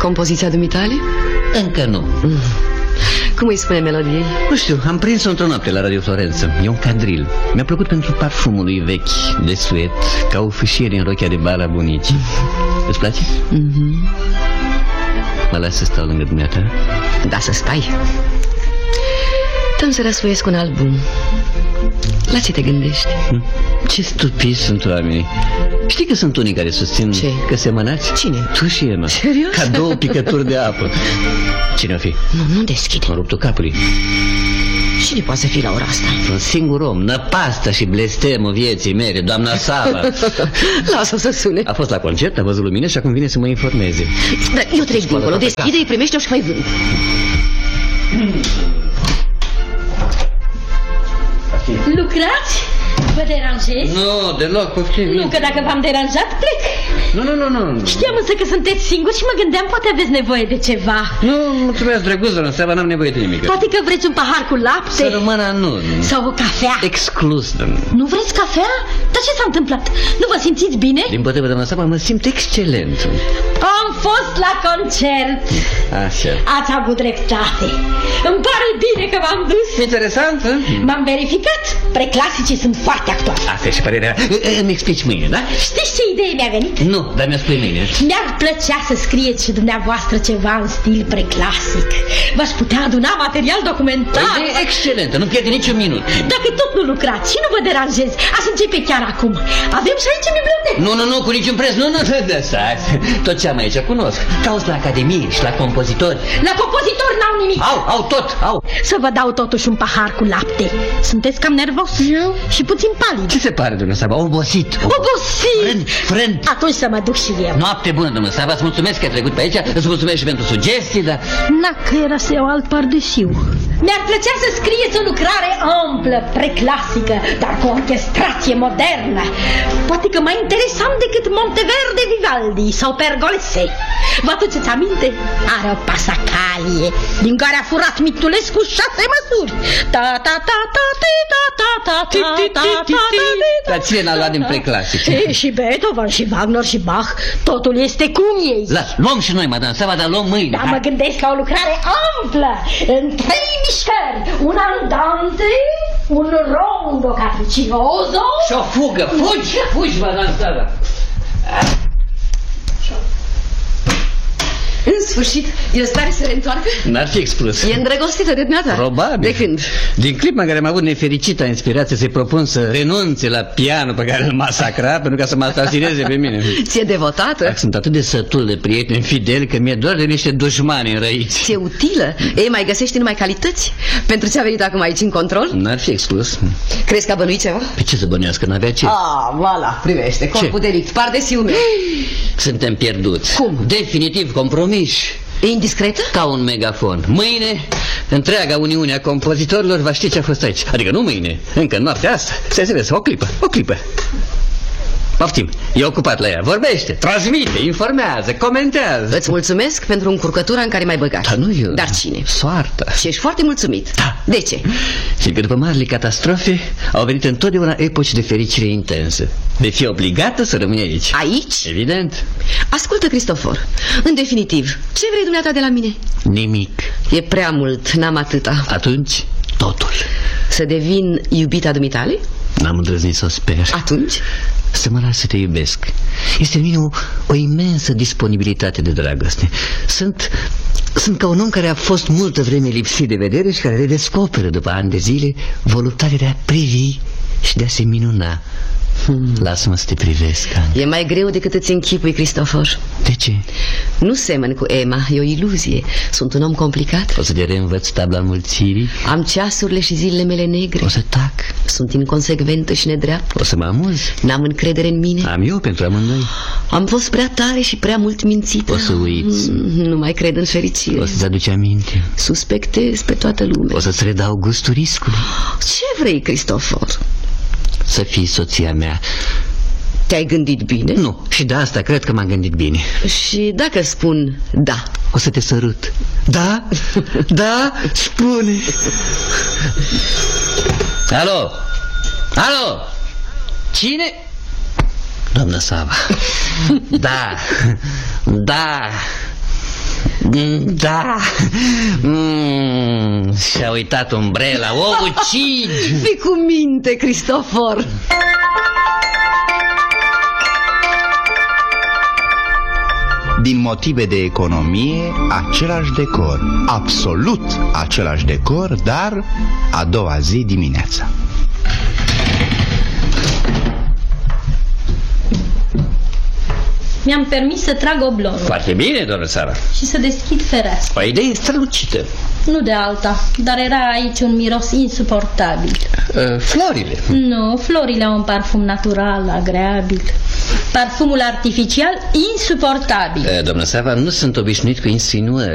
Compoziția dumitale? Încă nu. Cum îi spune melodiei? Nu știu, am prins-o într-o noapte la Radio Florență. E un cadril. Mi-a plăcut pentru parfumul lui vechi, de suet, ca o fâșie din rochia de bal a bunicii. Îți place? Mă las să stau lângă dumneata? Da, să stai. Te-am să răsfoiesc un album. La ce te gândești? Ce stupizi sunt oamenii. Știi că sunt unii care susțin că semănați? Cine? Tu și Emma. Serios? Ca două picături de apă. Cine o fi? Nu deschide. M-a ruptul capului. Cine poate să fie la ora asta? Un singur om, năpasta și blestemul vieții mele, doamna Sava. Lasă să sune. A fost la concert, a văzut lumine și acum vine să mă informeze. Dar eu trec dincolo, deschide-i, primește-o și mai vând. Lucrați? Vă deranjez? Nu, deloc, poftim. Nu, că dacă v-am deranjat, plec. Nu. Știam însă că sunteți singuri și mă gândeam poate aveți nevoie de ceva. Nu, mulțumesc, drăguț, în seara n-am nevoie de nimic. Poate că vreți un pahar cu lapte? Să rămână, nu. Sau o cafea? Exclus, doamne. Nu vreți cafea? Dar ce s-a întâmplat? Nu vă simțiți bine? Din potrivă, doamna Sava, mă simt excelent. Am fost la concert. Așa. Ați avut dreptate. Îmi pare bine că v-am dus. Interesant, hă? M-am verificat. Preclasicii sunt foarte actuali. Asta e și părerea. Îmi explici mâine, da? Știți ce idee mi-a venit? Nu, dar mi-a spui mâine. Mi-ar plăcea să scrieți și dumneavoastră ceva în stil preclasic. V-aș putea aduna material documentar. O idee excelentă, nu pierde niciun minut. Dacă tot nu lucrați și nu vă deranjez, aș începe chiar acum. Avem și aici bibliotecă. Nu, cu niciun preț, nu, stai. Tot ce am aici cunosc. Cauți la academie și la compozitori. La compozitori n-au nimic. Au. Să vă dau totuși un pahar cu lapte. Sunteți cam nervos? Eu? Și puțin palid. Ce se pare, domnule Sava? Obosit. Frânt. Atunci să mă duc și eu. Noapte bună, domnule Sava, îți mulțumesc că ai trecut pe aici, îți mulțumesc și pentru sugestii, dar... Că era să iau alt pardesiu. Mi-ar plăcea să scrieți o lucrare amplă, preclasică, dar cu o orchestrație modernă. Poate că mai interesant decât Monteverde Vivaldi sau Pergolese. Vă aduceți aminte? Are o pasacalie din care a furat Mitulescu 6 măsuri. Dar cine n-a luat din preclasic? Și Beethoven, și Wagner, și Bach. Totul este cum ei. Luăm și noi, madame Sava, dar luăm mâine. Dar mă gândesc la o lucrare amplă, în 3 mișcări. Un andante, un rondo capriccioso și o fugă. Fugi, madame Sava. În sfârșit, e în stare să se reîntoarcă? N-ar fi expus. E îndrăgostită de dumneata. Probabil. De când? Din clipa în care am avut nefericita inspirație să-i propun să renunțe la pianul pe care îl masacra, pentru ca să mă asasineze pe mine. Ți-e devotată? Sunt atât de sătul de prieteni fideli că mi-e doar de niște dușmani înrăiți. Ți-e utilă? Ei, mai găsești numai calități? Pentru ce a venit acum aici în control? N-ar fi exclus. Crezi că a bănuit ceva? Pe ce să bănuiască? N-avea ce? Voilà, privește, corpul delict, pardesiul meu. Suntem pierduți. Cum? Definitiv compromiși. E indiscretă? Ca un megafon. Mâine, întreaga Uniune a Compozitorilor va ști ce a fost aici. Adică nu mâine, încă noaptea asta. Se înțeles, o clipă. Poftim, e ocupat la ea. Vorbește, transmite, informează, comentează. Îți mulțumesc pentru încurcătura în care m-ai băgat. Dar nu eu. Dar cine? Soarta. Și ești foarte mulțumit. Da. De ce? Fiindcă după marile catastrofe au venit întotdeauna epoci de fericire intensă. Vei fi obligată să rămâi aici. Aici? Evident. Ascultă, Cristofor, în definitiv, ce vrei dumneata de la mine? Nimic. E prea mult, n-am atâta. Atunci, totul. Să devin iubita dumitale? N-am îndrăznit să o sper. Atunci? Să mă las să te iubesc. Este în mine o imensă disponibilitate de dragoste. Sunt ca un om care a fost multă vreme lipsit de vedere și care redescoperă după ani de zile voluptatea de a privi și de a se minuna. Lasă-mă să te privesc, Anca. E mai greu decât îți închipui, Cristofor. De ce? Nu semăn cu Emma, e o iluzie. Sunt un om complicat. O să te reînvăț tabla înmulțirii. Am ceasurile și zilele mele negre. O să tac. Sunt inconsecventă și nedreaptă. O să mă amuz. N-am încredere în mine. Am eu pentru amândoi. Am fost prea tare și prea mult mințită. O să uiți. Nu mai cred în fericire. O să-ți aduci aminte. Suspectez pe toată lumea. O să-ți redau gustul riscului. Ce vrei, Cristofor? Să fii soția mea. Te-ai gândit bine? Nu, și de asta cred că m-am gândit bine. Și dacă spun da? O să te sărut. Da? Da? Spune. Alo? Alo? Cine? Doamna Sava. Da. Da. Da. Și-a uitat umbrela. O ucid. Fii cu minte, Cristofor. Din motive de economie, același decor, absolut același decor, dar a doua zi dimineața. Mi-am permis să trag oblonul Foarte bine, doamnă Sara. și să deschid fereastra. O idee strălucită. Nu de alta, dar era aici un miros insuportabil. Florile. Nu, florile au un parfum natural, agreabil. Parfumul artificial, insuportabil. Doamnă Sara, nu sunt obișnuit cu insinuări.